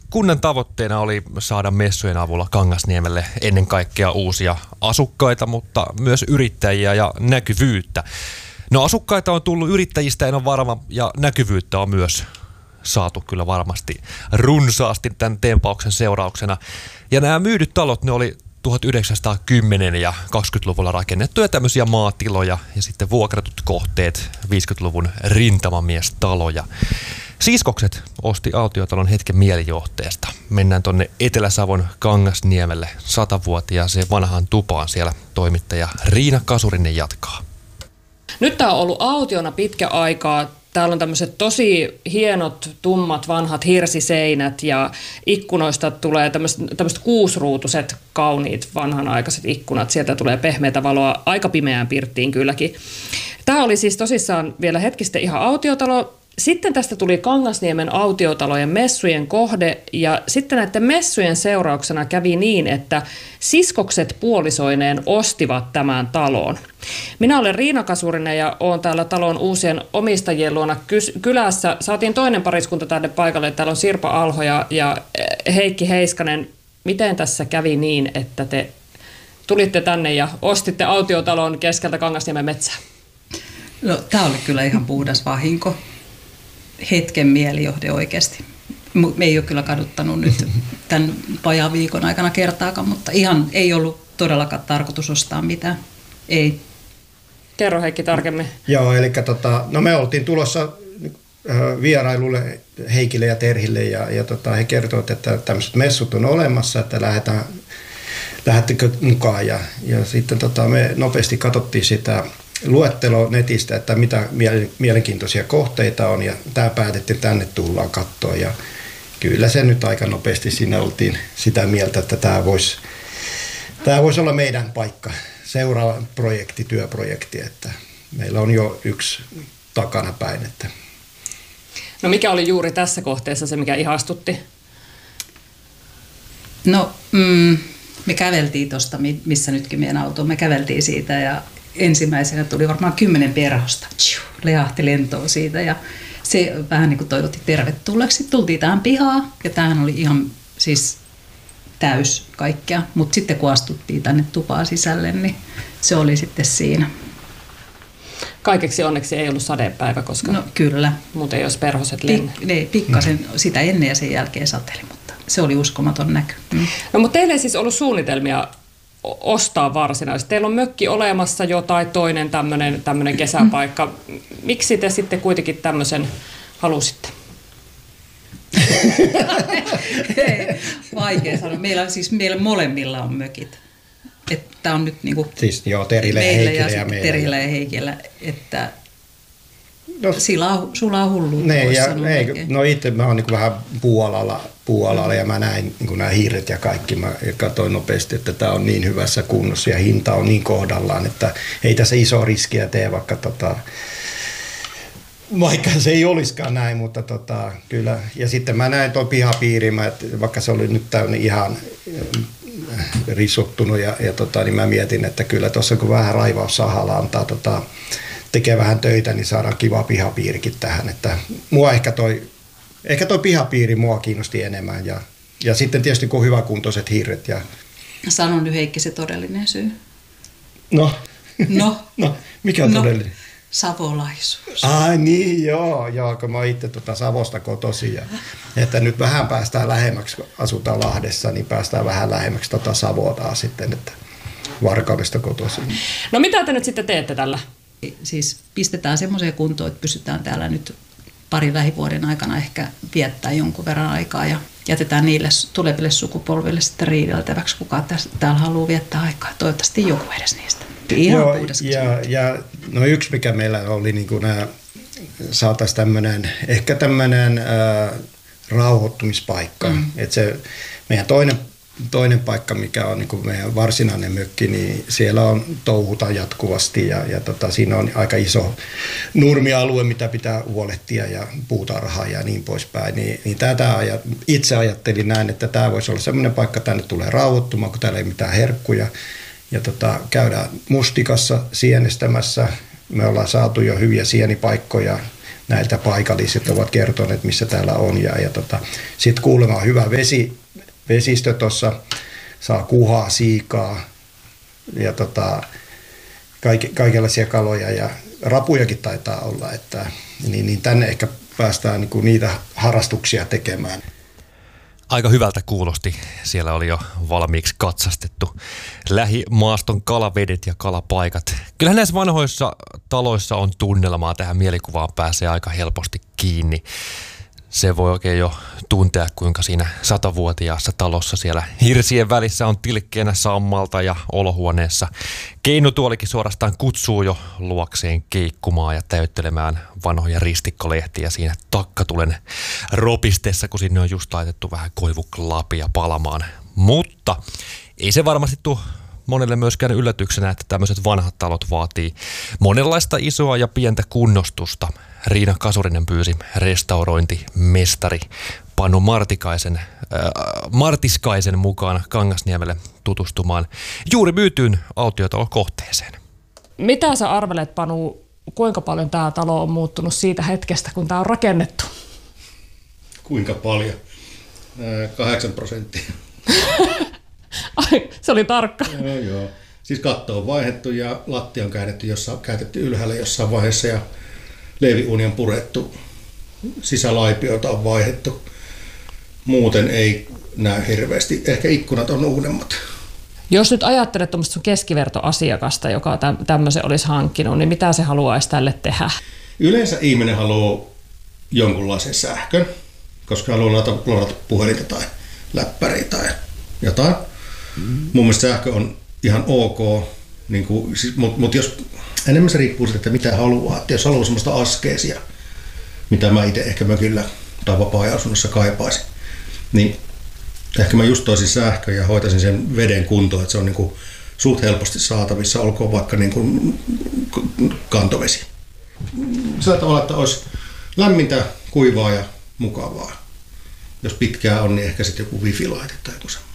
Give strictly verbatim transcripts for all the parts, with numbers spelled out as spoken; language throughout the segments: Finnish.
kunnan tavoitteena oli saada messujen avulla Kangasniemelle ennen kaikkea uusia asukkaita, mutta myös yrittäjiä ja näkyvyyttä. No asukkaita on tullut, yrittäjistä en ole varma, ja näkyvyyttä on myös saatu kyllä varmasti runsaasti tämän tempauksen seurauksena. Ja nämä myydyt talot, ne oli tuhatyhdeksänsataakymmenen ja kaksikymmentäluvulla rakennettuja tämmöisiä maatiloja ja sitten vuokratut kohteet, viisikymmentäluvun rintamamiestaloja. Siskokset osti autiotalon hetken mielijohteesta. Mennään tonne Etelä-Savon Kangasniemelle satavuotiaaseen vanhaan tupaan. Siellä toimittaja Riina Kasurinen jatkaa. Nyt tämä on ollut autiona pitkä aikaa. Täällä on tämmöiset tosi hienot, tummat, vanhat hirsiseinät ja ikkunoista tulee tämmöiset, tämmöiset kuusruutuiset, kauniit, vanhanaikaiset ikkunat. Sieltä tulee pehmeätä valoa aika pimeään pirttiin kylläkin. Tämä oli siis tosissaan vielä hetki sitten ihan autiotalo. Sitten tästä tuli Kangasniemen autiotalojen messujen kohde ja sitten näiden messujen seurauksena kävi niin, että siskokset puolisoineen ostivat tämän talon. Minä olen Riina Kasurinen ja olen täällä talon uusien omistajien luona kylässä. Saatiin toinen pariskunta tänne paikalle. Täällä on Sirpa Alho ja, ja Heikki Heiskanen. Miten tässä kävi niin, että te tulitte tänne ja ostitte autiotalon keskeltä Kangasniemen metsää? No, tämä oli kyllä ihan puhdas vahinko. Hetken mielijohde oikeasti. Me ei ole kyllä kaduttanut nyt tämän vajaan viikon aikana kertaakaan, mutta ihan ei ollut todellakaan tarkoitus ostaa mitään. Ei. Kerro Heikki tarkemmin. Joo, eli tota, no me oltiin tulossa vierailulle Heikille ja Terhille ja, ja tota, he kertoivat, että tämmöiset messut on olemassa, että lähdetään, lähdettekö mukaan ja, ja sitten tota, me nopeasti katsottiin sitä luettelo netistä, että mitä mielenkiintoisia kohteita on ja tämä päätettiin, tänne tullaan katsoa ja kyllä se nyt aika nopeasti siinä oltiin sitä mieltä, että tämä voisi, tämä voisi olla meidän paikka, seuraava projekti, työprojekti, että meillä on jo yksi takana päin. Että. No mikä oli juuri tässä kohteessa se, mikä ihastutti? No mm, me käveltiin tuosta, missä nytkin meidän auto, me käveltiin siitä ja ensimmäisenä tuli varmaan kymmenen perhosta, lehahti lentoon siitä ja se vähän niin kuin toivotti tervetulleeksi. Sitten tultiin tähän pihaan ja tämähän oli ihan siis täys kaikkea, mutta sitten kun astuttiin tänne tupaan sisälle, niin se oli sitten siinä. Kaikeksi onneksi ei ollut sadepäivä, koska no, kyllä. muuten ei olisi perhoset lenne. Pik- ne, pikkasen mm. sitä ennen ja sen jälkeen sateli, mutta se oli uskomaton näky. Mm. No mutta teillä ei siis ollut suunnitelmia ostaa varsinaisesti. Teillä on mökki olemassa jo tai toinen tämmöinen, tämmöinen kesäpaikka. Miksi te sitten kuitenkin tämmöisen halusitte? Vaikea sanoa. Meillä, siis, meillä molemmilla on mökit. Tämä on nyt niinku siis joo, Terillä ja Heikillä ja, ja meillä. Terillä ja Heikillä, että no, sila, sulla on hulluutta. Ne, ja, ei, no itse mä oon niin vähän puualalla, puualalla ja mä näin niin nämä hiiret ja kaikki. Mä katsoin nopeasti, että tämä on niin hyvässä kunnossa ja hinta on niin kohdallaan, että ei tässä iso riskiä tee, vaikka, tota, vaikka se ei olisikaan näin, mutta tota, kyllä. Ja sitten mä näin tuon pihapiirin, mä, että vaikka se oli nyt täynnä ihan risottunut ja, ja tota, niin mä mietin, että kyllä tuossa kun vähän raivaussahalla antaa tota, tekee vähän töitä, niin saadaan kiva pihapiirikin tähän. Että mua ehkä toi, ehkä toi pihapiiri mua kiinnosti enemmän. Ja, ja sitten tietysti kun on hyväkuntoiset hiiret. Ja. Sano nyt Heikki se todellinen syy. No, no. no mikä on no. todellinen? Savolaisuus. Ai niin, joo, joo kun mä oon itse tuota Savosta kotoisin. Ja, että nyt vähän päästään lähemmäksi, kun asutaan Lahdessa, niin päästään vähän lähemmäksi tota Savotaa sitten, että Varkaudesta kotoisin. No mitä te nyt sitten teette tällä? Siis pistetään semmoiseen kuntoon, että pystytään täällä nyt parin lähivuoden aikana ehkä viettää jonkun verran aikaa ja jätetään niille tuleville sukupolville sitten riideltäväksi, kuka täällä haluaa viettää aikaa. Toivottavasti joku edes niistä. Ihan joo, ja, ja no yksi mikä meillä oli, niin kuin nämä, saataisiin tämmöinen, ehkä tämmöinen ää, rauhoittumispaikka. Mm. Että se meidän toinen Toinen paikka, mikä on niin kuin meidän varsinainen mökki, niin siellä on touhuta jatkuvasti ja, ja tota, siinä on aika iso nurmialue, mitä pitää huolehtia ja puutarhaa ja niin poispäin. Niin, niin tätä ajat, itse ajattelin näin, että tämä voisi olla sellainen paikka, tänne tulee rauhoittumaan, kun täällä ei mitään herkkuja. Ja tota, käydään mustikassa sienestämässä. Me ollaan saatu jo hyviä sienipaikkoja näiltä paikalliset ovat kertoneet, missä täällä on. Ja, ja tota, sitten kuulemma on hyvä vesi, vesistö tuossa, saa kuhaa, siikaa ja tota, kaike, kaikenlaisia kaloja ja rapujakin taitaa olla, että niin, niin tänne ehkä päästään niin kuin niitä harrastuksia tekemään. Aika hyvältä kuulosti. Siellä oli jo valmiiksi katsastettu lähimaaston kalavedet ja kalapaikat. Kyllähän näissä vanhoissa taloissa on tunnelmaa. Tähän mielikuvaan pääsee aika helposti kiinni. Se voi oikein jo tuntea, kuinka siinä satavuotiaassa talossa siellä hirsien välissä on tilkkeenä sammalta ja olohuoneessa keinutuolikin suorastaan kutsuu jo luokseen keikkumaan ja täyttelemään vanhoja ristikkolehtiä siinä takkatulen ropistessa, kun sinne on just laitettu vähän koivuklapia palamaan. Mutta ei se varmasti tule monelle myöskään yllätyksenä, että tämmöiset vanhat talot vaatii monenlaista isoa ja pientä kunnostusta. Riina Kasurinen pyysi restaurointimestari Panu Martikaisen, äh, Martiskaisen mukaan Kangasniemelle tutustumaan juuri myytyyn autiotalokohteeseen. Mitä sä arvelet, Panu, kuinka paljon tämä talo on muuttunut siitä hetkestä, kun tämä on rakennettu? Kuinka paljon? Kahdeksan prosenttia. Ai, se oli tarkka. Joo, joo. Siis katto on vaihdettu ja lattia on käännetty, jossa on käytetty ylhäällä jossain vaiheessa ja leiviuuni on purettu. Sisälaipiota on vaihdettu. Muuten ei näy hirveästi. Ehkä ikkunat on uudemmat. Jos nyt ajattelet tuommoista sun keskivertoasiakasta, joka tämmöisen olisi hankkinut, niin mitä se haluaisi tälle tehdä? Yleensä ihminen haluaa jonkunlaisen sähkön, koska haluaa ladata puhelinta tai läppäriä tai jotain. Mm-hmm. Mun mielestä sähkö on ihan ok, niin kuin, siis, mutta mut jos enemmän se riippuu siitä, että mitä haluaa. Että jos haluaa semmoista askeesia, mitä mä itse ehkä mökillä tai vapaa-ajan kaipaisin, niin ehkä mä just toisin sähkö ja hoitaisin sen veden kuntoon, että se on niin kuin suht helposti saatavissa, olkoon vaikka niin kuin kantovesi. Sillä tavalla, että olisi lämmintä, kuivaa ja mukavaa. Jos pitkää on, niin ehkä sitten joku wifi-laite tai joku semmoinen.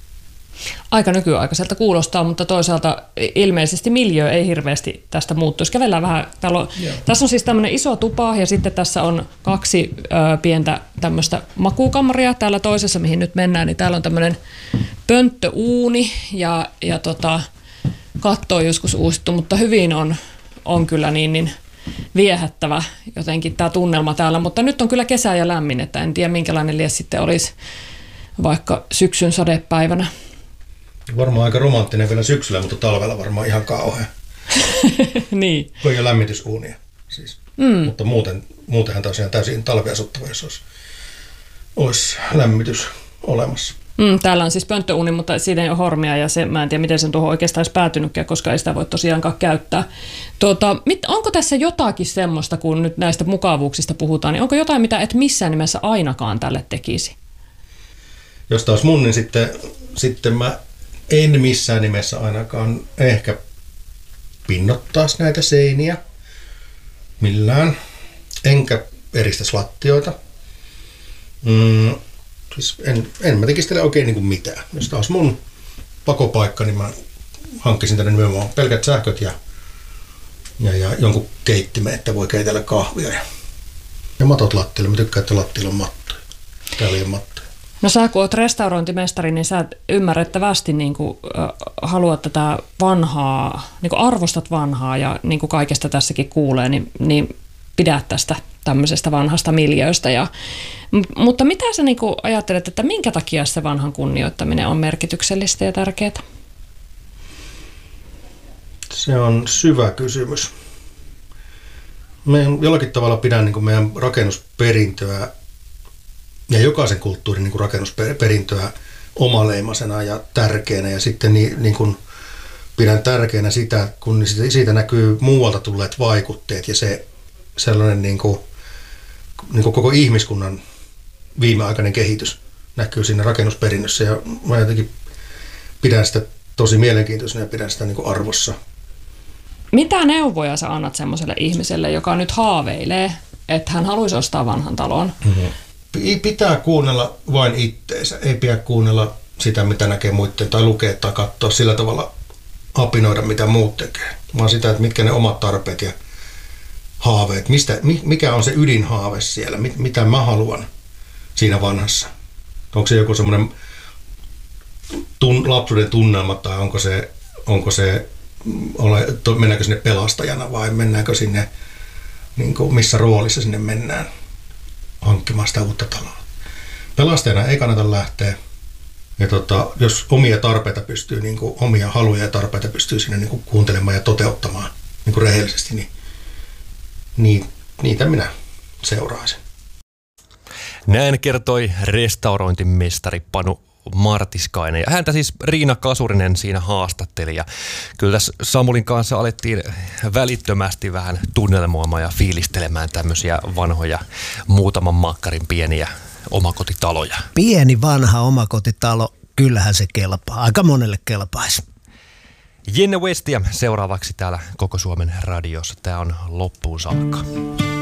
Aika nykyaikaiselta kuulostaa, mutta toisaalta ilmeisesti miljöö ei hirveästi tästä muuttuisi. Kävellään vähän. On, tässä on siis tämmöinen iso tupa ja sitten tässä on kaksi ö, pientä tämmöistä makuukamaria. Täällä toisessa, mihin nyt mennään, niin täällä on tämmöinen pönttöuuni ja, ja tota, katto on joskus uusittu, mutta hyvin on, on kyllä niin, niin viehättävä jotenkin tämä tunnelma täällä. Mutta nyt on kyllä kesä ja lämmin, että en tiedä minkälainen lies sitten olisi vaikka syksyn sadepäivänä. Varmaan aika romanttinen vielä syksyllä, mutta talvella varmaan ihan kauhea. Niin. Kun ei ole lämmitysuunia. Siis. Mm. Mutta muuten, muutenhan tosiaan täysin talviasuttava, jos olisi, olisi lämmitys olemassa. Mm, täällä on siis pönttöuuni, mutta siinä ei ole hormia ja se, mä en tiedä, miten sen tuohon oikeastaan olisi päätynytkään, koska ei sitä voi tosiaankaan käyttää. Tuota, mit, onko tässä jotakin semmoista, kun nyt näistä mukavuuksista puhutaan, niin onko jotain, mitä et missään nimessä ainakaan tälle tekisi? Jos taas mun, niin sitten, sitten mä en missään nimessä ainakaan ehkä pinnottaisi näitä seiniä millään, enkä eristäisi lattioita. Mm, siis en, en mä tekisi tälle oikein niin kuin mitään. Jos taas mun pakopaikka, niin mä hankkisin tänne nimenomaan pelkät sähköt ja, ja, ja jonkun keittimen, että voi keitellä kahvia. Ja, ja matot lattialle. Mä tykkään, että lattialla on mattoja. Täällä ei ole mattoja. No sä kun oot restaurointimestari, niin sä ymmärrettävästi niin kuin, äh, haluat tätä vanhaa, niin kuin arvostat vanhaa ja niin kuin kaikesta tässäkin kuulee, niin, niin pidät tästä tämmöisestä vanhasta miljööstä. Ja, m- mutta mitä sä niin kuin ajattelet, että minkä takia se vanhan kunnioittaminen on merkityksellistä ja tärkeää? Se on syvä kysymys. Mä jollakin tavalla pidän niin kuin meidän rakennusperintöä ja jokaisen kulttuurin niin kuin rakennusperintöä omaleimaisena ja tärkeänä. Ja sitten niin, niin kuin pidän tärkeänä sitä, kun siitä näkyy muualta tulleet vaikutteet ja se sellainen niin kuin, niin kuin koko ihmiskunnan viimeaikainen kehitys näkyy siinä rakennusperinnössä. Ja mä jotenkin pidän sitä tosi mielenkiintoisena ja pidän sitä niin kuin arvossa. Mitä neuvoja sä annat semmoiselle ihmiselle, joka nyt haaveilee, että hän haluaisi ostaa vanhan talon? Mm-hmm. Pitää kuunnella vain itteensä, ei pidä kuunnella sitä, mitä näkee muiden tai lukea tai katsoa sillä tavalla apinoida, mitä muut tekee, vaan sitä, että mitkä ne omat tarpeet ja haaveet, mistä, mikä on se ydinhaave siellä, mit, mitä mä haluan siinä vanhassa. Onko se joku semmoinen tun, lapsuuden tunnelma tai onko se, onko se ole, to, mennäänkö sinne pelastajana vai mennäänkö sinne, niin kuin, missä roolissa sinne mennään hankkimaan sitä uutta taloa. Pelastajana ei kannata lähteä. Ja tota, jos omia tarpeita pystyy, niin kuin omia haluja ja tarpeita pystyy sinne niin kuin kuuntelemaan ja toteuttamaan niin kuin rehellisesti, niin, niin niitä minä seuraisin. Näin kertoi restaurointimestari Panu Martiskainen. Ja häntä siis Riina Kasurinen siinä haastatteli. Ja kyllä tässä Samulin kanssa alettiin välittömästi vähän tunnelmoimaan ja fiilistelemään tämmöisiä vanhoja muutaman makkarin pieniä omakotitaloja. Pieni vanha omakotitalo, kyllähän se kelpaa. Aika monelle kelpaisi. Jenne Westia seuraavaksi täällä Koko Suomen radiossa. Tämä on Loppuun saakka.